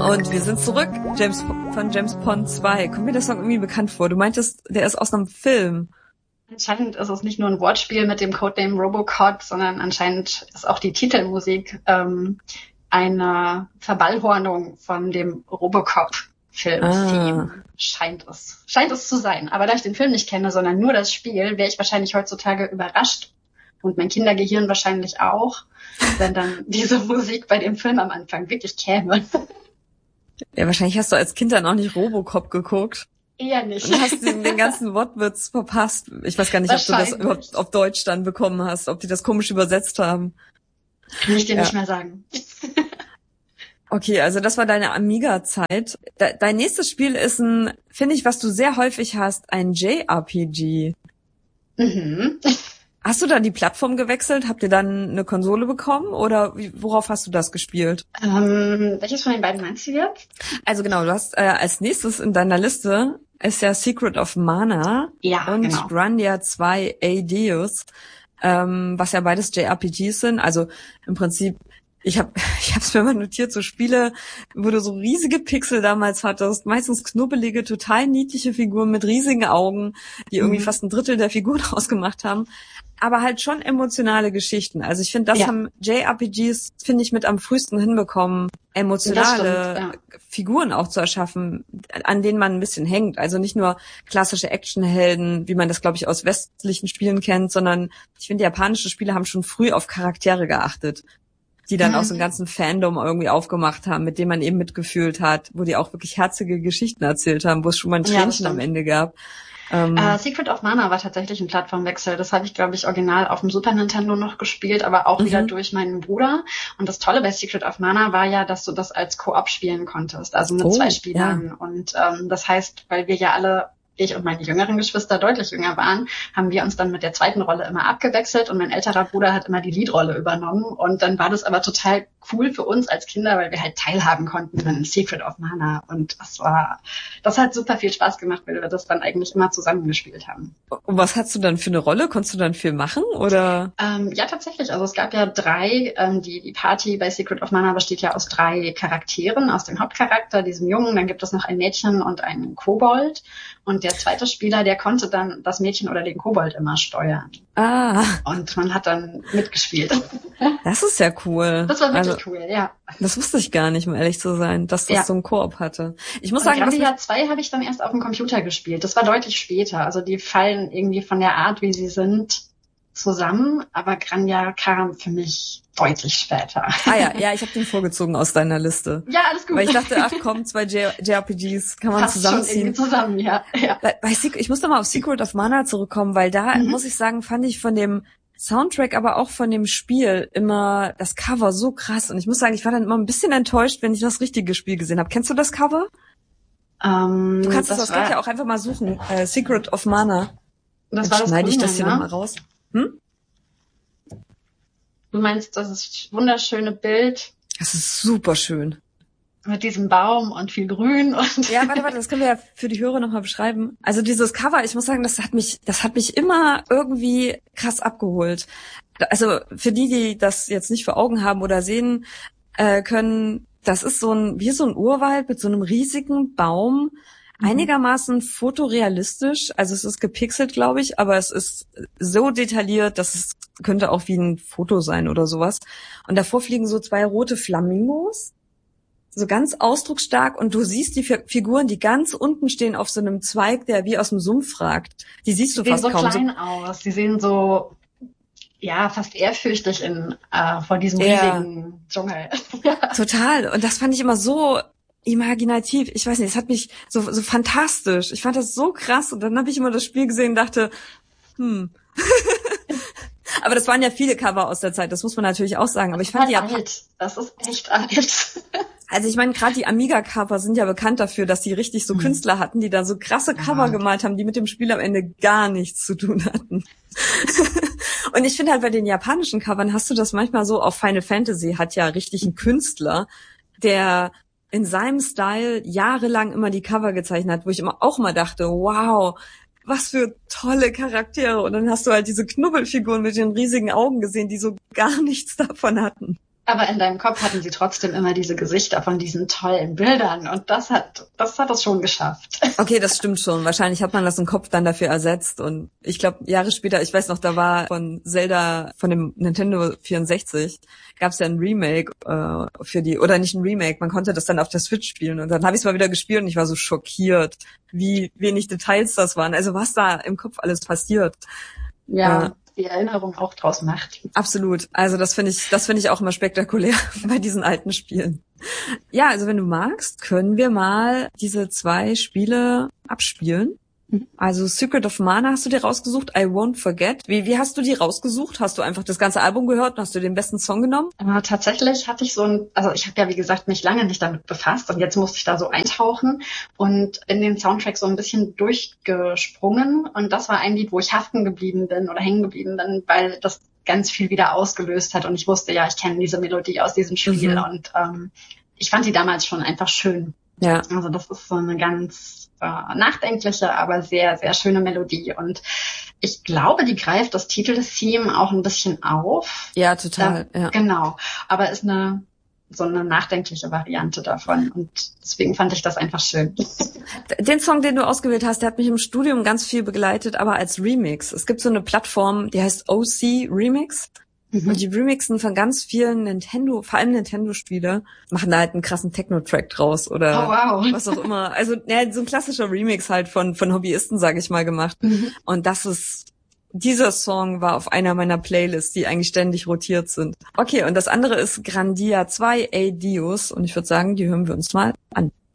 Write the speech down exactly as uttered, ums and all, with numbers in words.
Und wir sind zurück. James von James Pond zwei. Kommt mir der Song irgendwie bekannt vor? Du meintest, der ist aus einem Film. Anscheinend ist es nicht nur ein Wortspiel mit dem Codename Robocop, sondern anscheinend ist auch die Titelmusik ähm, eine Verballhornung von dem Robocop-Film-Theme. Ah. Scheint es. Scheint es zu sein. Aber da ich den Film nicht kenne, sondern nur das Spiel, wäre ich wahrscheinlich heutzutage überrascht. Und mein Kindergehirn wahrscheinlich auch, wenn dann diese Musik bei dem Film am Anfang wirklich käme. Ja, wahrscheinlich hast du als Kind dann auch nicht Robocop geguckt. Eher nicht. Und hast den, den ganzen Wortwitz verpasst. Ich weiß gar nicht, ob du das überhaupt auf Deutsch dann bekommen hast, ob die das komisch übersetzt haben. Kann ich dir ja. nicht mehr sagen. Okay, also das war deine Amiga-Zeit. De- dein nächstes Spiel ist ein, finde ich, was du sehr häufig hast, ein J R P G. Mhm. Hast du dann die Plattform gewechselt? Habt ihr dann eine Konsole bekommen? Oder worauf hast du das gespielt? Ähm, welches von den beiden meinst du jetzt? Also genau, du hast äh, als nächstes in deiner Liste ist ja Secret of Mana ja, und genau. Grandia zwei Adeus, ähm, was ja beides J R P Gs sind. Also im Prinzip, ich habe ich hab's mir mal notiert, so Spiele, wo du so riesige Pixel damals hattest, meistens knubbelige, total niedliche Figuren mit riesigen Augen, die irgendwie mhm. fast ein Drittel der Figuren ausgemacht haben. Aber halt schon emotionale Geschichten. Also ich finde, das ja. haben J R P Gs, finde ich, mit am frühesten hinbekommen, emotionale stimmt, ja. Figuren auch zu erschaffen, an denen man ein bisschen hängt. Also nicht nur klassische Actionhelden, wie man das, glaube ich, aus westlichen Spielen kennt, sondern ich finde, japanische Spiele haben schon früh auf Charaktere geachtet, die dann mhm. auch so einen ganzen Fandom irgendwie aufgemacht haben, mit dem man eben mitgefühlt hat, wo die auch wirklich herzige Geschichten erzählt haben, wo es schon mal ein Tränchen ja, am Ende gab. Ähm, uh, Secret of Mana war tatsächlich ein Plattformwechsel. Das habe ich, glaube ich, original auf dem Super Nintendo noch gespielt, aber auch mhm. wieder durch meinen Bruder. Und das Tolle bei Secret of Mana war ja, dass du das als Koop spielen konntest, also mit oh, zwei Spielern. Ja. Und ähm, das heißt, weil wir ja alle, ich und meine jüngeren Geschwister deutlich jünger waren, haben wir uns dann mit der zweiten Rolle immer abgewechselt und mein älterer Bruder hat immer die Leadrolle übernommen. Und dann war das aber total cool für uns als Kinder, weil wir halt teilhaben konnten in Secret of Mana. Und das war, das hat super viel Spaß gemacht, weil wir das dann eigentlich immer zusammengespielt haben. Und was hast du dann für eine Rolle? Konntest du dann viel machen, oder? Ähm, ja, tatsächlich. Also es gab ja drei, ähm, die, die Party bei Secret of Mana besteht ja aus drei Charakteren, aus dem Hauptcharakter, diesem Jungen, dann gibt es noch ein Mädchen und einen Kobold. Und der zweite Spieler, der konnte dann das Mädchen oder den Kobold immer steuern. Ah. Und man hat dann mitgespielt. Das ist ja cool. Das war wirklich also, cool, ja. Das wusste ich gar nicht, um ehrlich zu sein, dass das ja. so ein Koop hatte. Ich muss und sagen, Grandia zwei habe ich dann erst auf dem Computer gespielt. Das war deutlich später. Also die fallen irgendwie von der Art, wie sie sind, zusammen. Aber Grandia kam für mich deutlich später. Ah ja, ja, ich habe den vorgezogen aus deiner Liste. Ja, alles gut. Weil ich dachte, ach komm, zwei J R P Gs kann man Passt zusammenziehen. Schon irgendwie zusammen, ja. ja. Bei, bei Secret, ich muss noch mal auf Secret of Mana zurückkommen, weil da, mhm. muss ich sagen, fand ich von dem Soundtrack, aber auch von dem Spiel immer das Cover so krass. Und ich muss sagen, ich war dann immer ein bisschen enttäuscht, wenn ich das richtige Spiel gesehen habe. Kennst du das Cover? Um, du kannst das das, das ja auch einfach mal suchen. Äh, Secret of Mana. Das Dann war das schneide ich Grüne, das hier ne? nochmal raus. Hm? Du meinst, das ist wunderschöne Bild? Das ist super schön. Mit diesem Baum und viel Grün und. Ja, warte, warte, das können wir ja für die Hörer nochmal beschreiben. Also dieses Cover, ich muss sagen, das hat mich, das hat mich immer irgendwie krass abgeholt. Also für die, die das jetzt nicht vor Augen haben oder sehen äh, können, das ist so ein, wie so ein Urwald mit so einem riesigen Baum, mhm. einigermaßen fotorealistisch. Also es ist gepixelt, glaube ich, aber es ist so detailliert, dass es könnte auch wie ein Foto sein oder sowas. Und davor fliegen so zwei rote Flamingos. So ganz ausdrucksstark und du siehst die Figuren, die ganz unten stehen auf so einem Zweig, der wie aus dem Sumpf ragt. Die siehst du die fast sehen so kaum. Klein so klein aus. Die sehen so, ja, fast ehrfürchtig in äh, vor diesem ja. riesigen Dschungel. Total. Und das fand ich immer so imaginativ. Ich weiß nicht, es hat mich so so fantastisch. Ich fand das so krass und dann habe ich immer das Spiel gesehen und dachte, hm. Aber das waren ja viele Cover aus der Zeit, das muss man natürlich auch sagen. Aber ich fand die alt. Das ist echt alt. Also ich meine, gerade die Amiga-Cover sind ja bekannt dafür, dass die richtig so hm. Künstler hatten, die da so krasse Cover ja. gemalt haben, die mit dem Spiel am Ende gar nichts zu tun hatten. Und ich finde halt bei den japanischen Covern hast du das manchmal so, auch Final Fantasy hat ja richtig einen Künstler, der in seinem Style jahrelang immer die Cover gezeichnet hat, wo ich immer auch mal dachte, wow, was für tolle Charaktere. Und dann hast du halt diese Knubbelfiguren mit den riesigen Augen gesehen, die so gar nichts davon hatten. Aber in deinem Kopf hatten sie trotzdem immer diese Gesichter von diesen tollen Bildern und das hat, das hat es schon geschafft. Okay, das stimmt schon. Wahrscheinlich hat man das im Kopf dann dafür ersetzt und ich glaube, Jahre später, ich weiß noch, da war von Zelda, von dem Nintendo vierundsechzig, gab es ja ein Remake äh, für die, oder nicht ein Remake, man konnte das dann auf der Switch spielen und dann habe ich es mal wieder gespielt und ich war so schockiert, wie wenig Details das waren, also was da im Kopf alles passiert. Ja. Äh, die Erinnerung auch draus macht. Absolut. Also das finde ich, das finde ich auch immer spektakulär bei diesen alten Spielen. Ja, also wenn du magst, können wir mal diese zwei Spiele abspielen. Also Secret of Mana hast du dir rausgesucht, I Won't Forget. Wie, wie hast du die rausgesucht? Hast du einfach das ganze Album gehört und hast du den besten Song genommen? Aber tatsächlich hatte ich so ein, also ich habe ja wie gesagt mich lange nicht damit befasst und jetzt musste ich da so eintauchen und in den Soundtrack so ein bisschen durchgesprungen und das war ein Lied, wo ich haften geblieben bin oder hängen geblieben bin, weil das ganz viel wieder ausgelöst hat und ich wusste, ja, ich kenne diese Melodie aus diesem Spiel mhm. und ähm, ich fand die damals schon einfach schön. Ja. Also das ist so eine ganz äh, nachdenkliche, aber sehr, sehr schöne Melodie. Und ich glaube, die greift das Titel-Theme auch ein bisschen auf. Ja, total. Da, ja. Genau. Aber ist eine so eine nachdenkliche Variante davon. Und deswegen fand ich das einfach schön. Den Song, den du ausgewählt hast, der hat mich im Studium ganz viel begleitet, aber als Remix. Es gibt so eine Plattform, die heißt O C Remix. Mhm. Und die remixen von ganz vielen Nintendo, vor allem Nintendo-Spiele, machen da halt einen krassen Techno-Track draus oder oh, wow. was auch immer. Also ja, so ein klassischer Remix halt von von Hobbyisten, sage ich mal, gemacht. Mhm. Und das ist, dieser Song war auf einer meiner Playlists, die eigentlich ständig rotiert sind. Okay, und das andere ist Grandia zwei, Adios. Und ich würde sagen, die hören wir uns mal an.